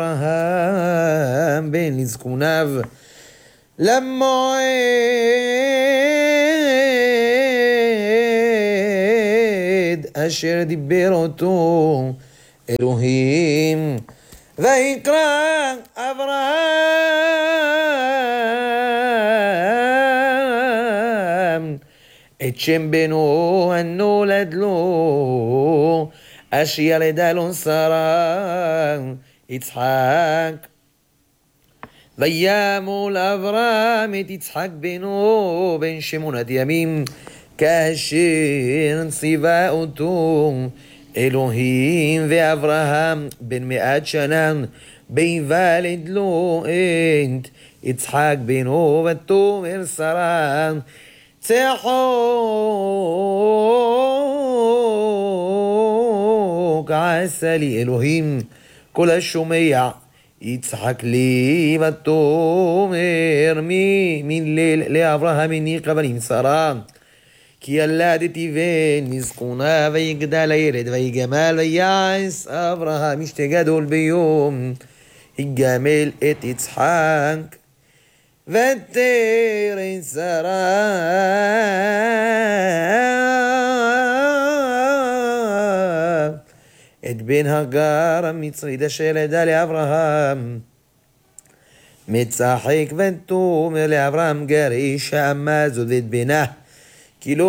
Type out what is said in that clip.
אברהם בן לזקוניו למועד אשר דיבר אותו אלוהים, ויקרא אברהם את שם בנו הנולד לו אשר ילדה לו שרה יצחק. וימול אברהם את יצחק בנו בן 8 ימים כאשר ציווה אותו אלוהים, ואברהם בן 100 שנה ויולד לו את יצחק בנו, ותאמר שרה צחוק עשה לי אלוהים כל השומע יצחק לי, ותאמר מליל לאברהם הניחה בנים שרה כי ילדתי בן לזקונה, ויגדל הילד ויגמל, ויעש אברהם משתה גדול ביום יגמל את יצחק, ותרא שרה את בן הגר המצרית אשר ילדה לאברהם מצחק, ותאמר לאברהם גר אישה מה זאת ואת בנה כי לא